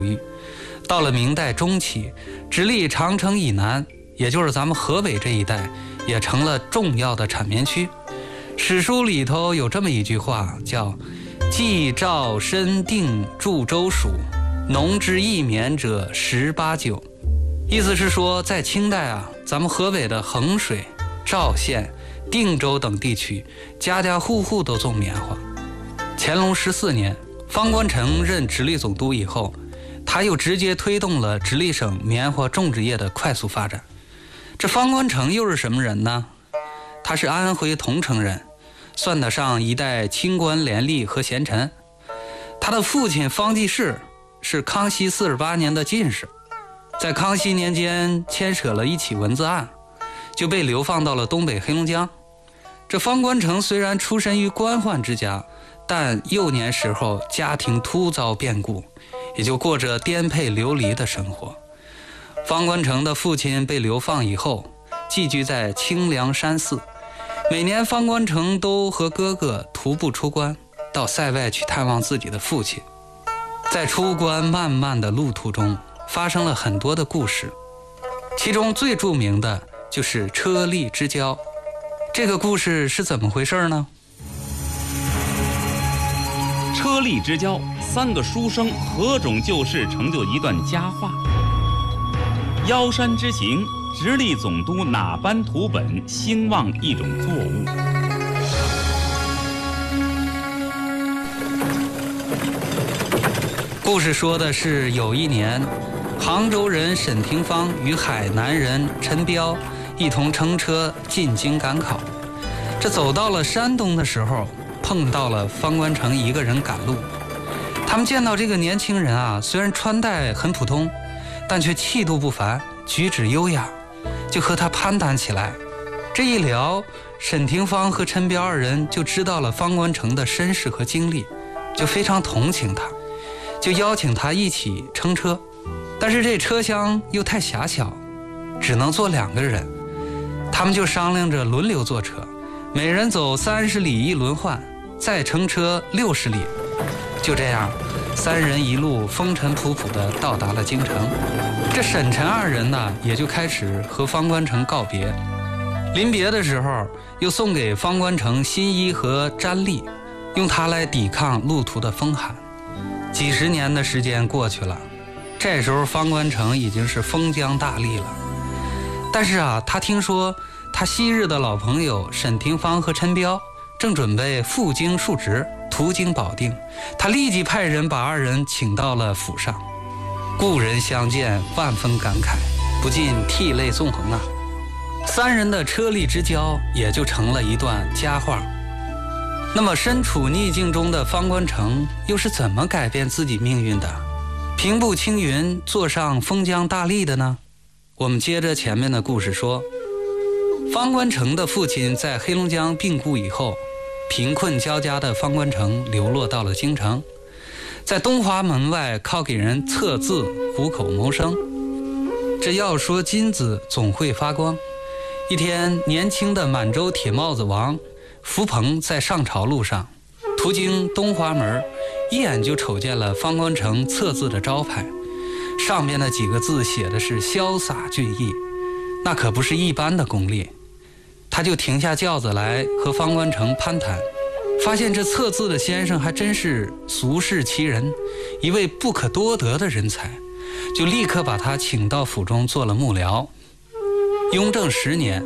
到了明代中期，直隶长城以南，也就是咱们河北这一带，也成了重要的产棉区。史书里头有这么一句话，叫冀赵申定诸州属，农之易棉者18九。意思是说，在清代啊，咱们河北的衡水、赵县、定州等地区，家家户户都种棉花。乾隆14年，方官城任直隶总督以后，他又直接推动了直隶省棉花种植业的快速发展。这方官城又是什么人呢？他是安徽桐城人，算得上一代清官廉吏和贤臣。他的父亲方济世是康熙48年的进士，在康熙年间牵扯了一起文字案，就被流放到了东北黑龙江。这方官城虽然出身于官宦之家，但幼年时候家庭突遭变故，也就过着颠沛流离的生活。方官城的父亲被流放以后，寄居在清凉山寺。每年方官城都和哥哥徒步出关，到塞外去探望自己的父亲。在出关漫漫的路途中，发生了很多的故事，其中最著名的就是车力之交。这个故事是怎么回事呢？ 车力之交，3个书生合种旧事，成就一段佳话。腰山之行，直隶总督哪般图本，兴旺一种作物。 故事说的是有一年，杭州人沈廷芳与海南人陈彪一同乘车进京赶考。这走到了山东的时候，碰到了方官城一个人赶路。他们见到这个年轻人啊，虽然穿戴很普通，但却气度不凡，举止优雅，就和他攀谈起来。这一聊，沈廷芳和陈彪二人就知道了方官城的身世和经历，就非常同情他，就邀请他一起乘车。但是这车厢又太狭小，只能坐2个人。他们就商量着轮流坐车，每人走30里一轮换，再乘车60里。就这样，3人一路风尘仆仆地到达了京城。这沈陈2人呢，也就开始和方官城告别。临别的时候，又送给方官城新衣和毡笠，用它来抵抗路途的风寒。几十年的时间过去了，这时候方官城已经是封疆大吏了。但是啊，他听说他昔日的老朋友沈廷芳和陈彪正准备赴京述职，途经保定，他立即派人把2人请到了府上。故人相见，万分感慨，不禁涕泪纵横啊。3人的车力之交也就成了一段佳话。那么身处逆境中的方官城又是怎么改变自己命运的，平步青云，坐上封疆大吏的呢？我们接着前面的故事说，方官城的父亲在黑龙江病故以后，贫困交加的方官城流落到了京城，在东华门外靠给人测字糊口谋生。这要说金子总会发光。一天，年轻的满洲铁帽子王福鹏在上朝路上，途经东华门，一眼就瞅见了方官城测字的招牌，上面的几个字写的是潇洒俊逸，那可不是一般的功力。他就停下轿子来和方官城攀谈，发现这测字的先生还真是俗世奇人，一位不可多得的人才，就立刻把他请到府中做了幕僚。雍正10年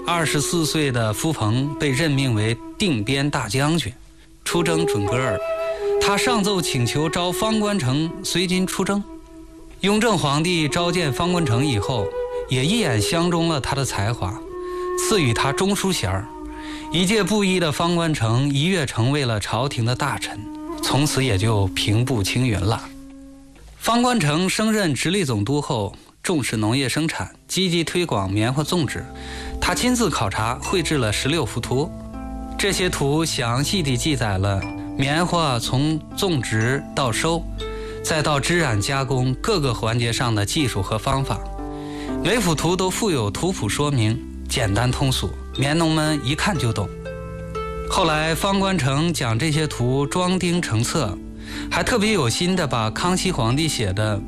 ，24岁的福鹏被任命为定边大将军，出征准噶尔。他上奏请求召方官城随军出征。雍正皇帝召见方官城以后，也一眼相中了他的才华，赐予他中书衔。一介布衣的方官城一跃成为了朝廷的大臣，从此也就平步青云了。方官城升任直隶总督后，重视农业生产，积极推广棉花种植。他亲自考察，绘制了16幅图。这些图详细地记载了棉花从种植到收，再到织染加工各个环节上的技术和方法。每幅图都附有图谱说明，简单通俗，棉农们一看就懂。后来方官城将这些图装订成册，还特别有心地把康熙皇帝写的